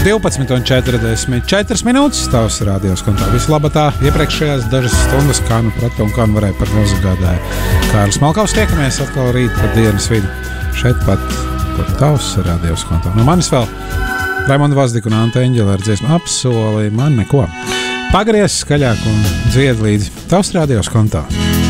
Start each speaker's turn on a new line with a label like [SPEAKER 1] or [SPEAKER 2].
[SPEAKER 1] 12,44 minūtes. Tavs radios kontā vislabākā. Iepriekšējās dažas stundas kā nu prata un kā nu varēja par mūziku gādāja Kārlis Malkaus. Tiekamies atkal rīt par dienas vidu. Šeit pat, kur tavs radios kontā. No manis vēl Raimonda Vazdiku un Anta Eņģela ar dziesmu Apsoli man neko. Pagries skaļāk un dzied līdzi tavs radios kontā.